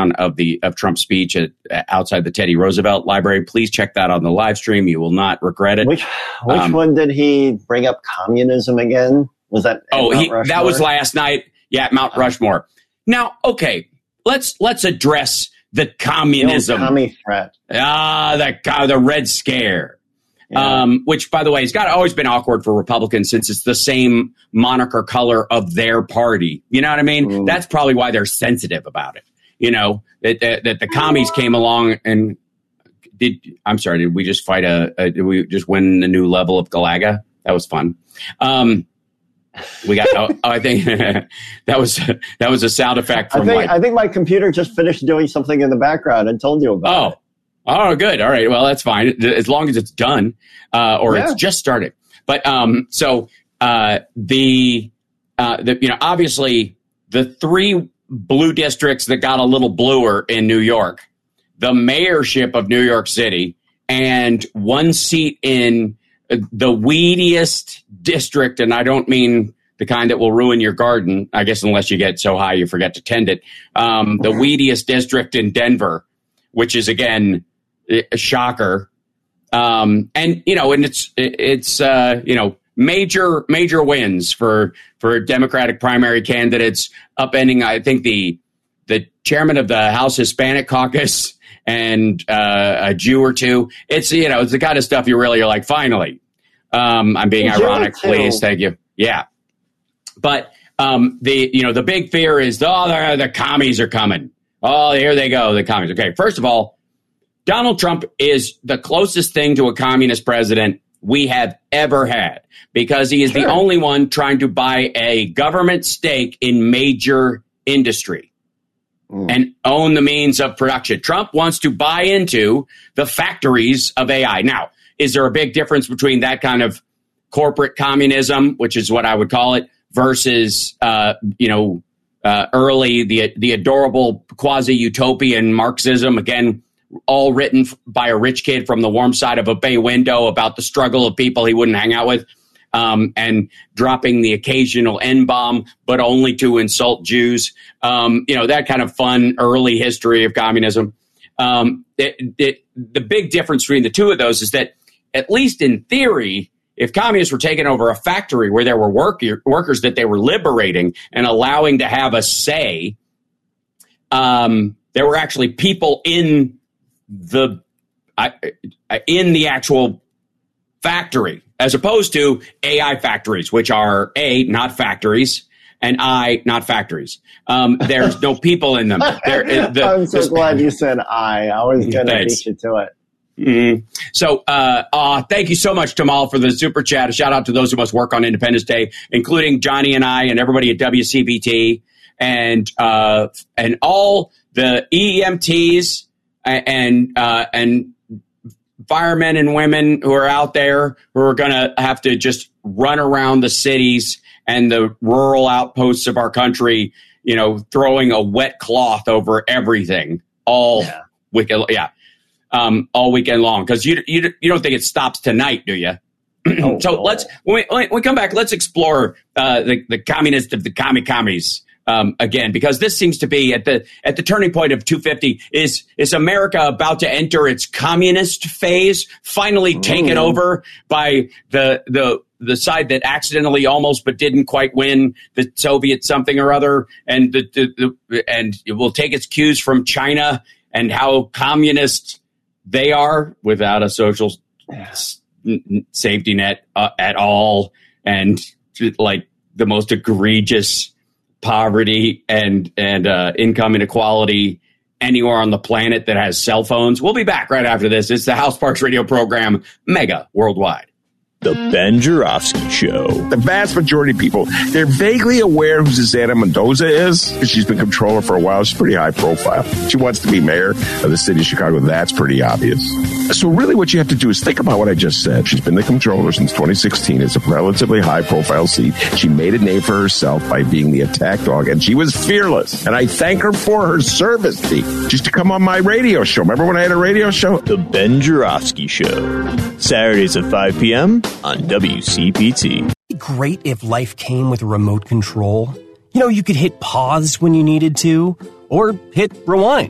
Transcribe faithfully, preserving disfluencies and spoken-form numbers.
breakdown of the of Trump's speech at, outside the Teddy Roosevelt Library. Please check that on the live stream. You will not regret it. Which which um, one did he bring up? Communism again? Was that? Oh, he, that was last night. Yeah, at Mount Rushmore. Now, okay, let's let's address the communism. The commie threat. Ah, the the Red Scare. Yeah. Um, which, by the way, has got always been awkward for Republicans since it's the same moniker color of their party. You know what I mean? Mm. That's probably why they're sensitive about it. You know, that, that, that the commies came along and did. I'm sorry, did we just fight a, a did we just win a new level of Galaga? That was fun. Um, we got, oh, I think that was, that was a sound effect from I think, my, I think my computer just finished doing something in the background and told you about oh. it. Oh, good. All right. Well, that's fine. As long as it's done, uh, or yeah. it's just started. But, um, so, uh, the, uh, the, you know, obviously the three blue districts that got a little bluer in New York, the mayorship of New York City, and one seat in the weediest district. And I don't mean the kind that will ruin your garden, I guess, unless you get so high you forget to tend it. Um, the weediest district in Denver, which is, again, a shocker. Um, and, you know, and it's, it's, uh, you know, major, major wins for, for Democratic primary candidates, upending, I think, the, the chairman of the House Hispanic Caucus and, uh, a Jew or two. It's, you know, it's the kind of stuff you really are like, finally. Um, I'm being ironic, please. Thank you. Yeah. But, um, the, you know, the big fear is, oh, the, the commies are coming. Oh, here they go, the commies. Okay, first of all, Donald Trump is the closest thing to a communist president we have ever had because he is sure. the only one trying to buy a government stake in major industry mm. and own the means of production. Trump wants to buy into the factories of A I. Now, is there a big difference between that kind of corporate communism, which is what I would call it, versus, uh, you know, uh, early, the the adorable quasi-utopian Marxism, again, all written by a rich kid from the warm side of a bay window about the struggle of people he wouldn't hang out with, um, and dropping the occasional N-bomb, but only to insult Jews. Um, you know, that kind of fun early history of communism. Um, it, it, the big difference between the two of those is that, at least in theory, if communists were taking over a factory where there were work, workers that they were liberating and allowing to have a say, um, there were actually people in the uh, in the actual factory, as opposed to A I factories, which are A, not factories, and I, not factories. Um, there's no people in them. There, the, I'm so glad you said I. I was going to beat you to it. Mm-hmm. So, uh, uh, thank you so much, Tamal, for the super chat. A shout out to those who must work on Independence Day, including Johnny and I and everybody at W C B T and uh, and all the E M Ts and uh, and firemen and women who are out there who are going to have to just run around the cities and the rural outposts of our country, you know, throwing a wet cloth over everything all yeah. weekend, yeah, um, all weekend long. Because you you you don't think it stops tonight, do you? Oh, so oh. let's when we, when we come back, let's explore uh, the the communists of the commie commies. Um, again, because this seems to be at the at the turning point of two fifty. Is is America about to enter its communist phase? Finally taken mm. over by the the the side that accidentally almost but didn't quite win the Soviet something or other, and the, the, the and it will take its cues from China and how communist they are without a social safety net uh, at all, and like the most egregious poverty and and uh, income inequality anywhere on the planet that has cell phones. We'll be back right after this. It's the House Parks Radio program, Mega Worldwide. The Ben Joravsky Show. The vast majority of people, they're vaguely aware who Susana Mendoza is because she's been comptroller for a while. She's pretty high profile. She wants to be mayor of the city of Chicago. That's pretty obvious. So really what you have to do is think about what I just said. She's been the comptroller since twenty sixteen. It's a relatively high profile seat. She made a name for herself by being the attack dog, and she was fearless. And I thank her for her service, Steve. She used to come on my radio show. Remember when I had a radio show? The Ben Joravsky Show. Saturdays at five p.m. on W C P T. It'd be great if life came with a remote control. You know, you could hit pause when you needed to, or hit rewind.